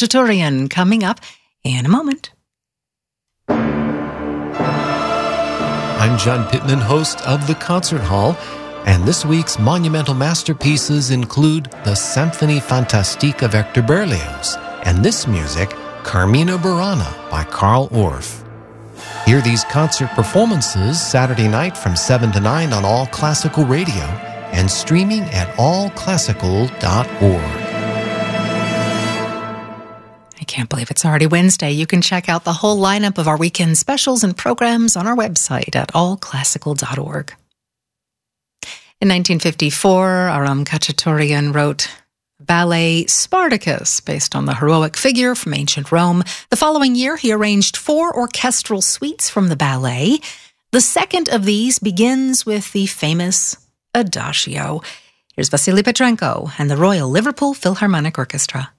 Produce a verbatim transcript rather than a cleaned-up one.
Khachaturian coming up in a moment. I'm John Pittman, host of The Concert Hall, and this week's monumental masterpieces include the Symphonie Fantastique of Hector Berlioz, and this music, Carmina Burana by Carl Orff. Hear these concert performances Saturday night from seven to nine on All Classical Radio and streaming at all classical dot org. I can't believe it's already Wednesday. You can check out the whole lineup of our weekend specials and programs on our website at all classical dot org. In nineteen fifty-four, Aram Khachaturian wrote ballet Spartacus, based on the heroic figure from ancient Rome. The following year, he arranged four orchestral suites from the ballet. The second of these begins with the famous Adagio. Here's Vasily Petrenko and the Royal Liverpool Philharmonic Orchestra.